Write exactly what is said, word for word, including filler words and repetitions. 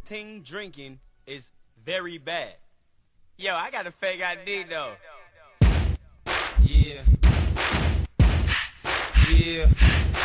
Ting drinking is very bad. Yo, I got a fake I D though. Yeah. Yeah.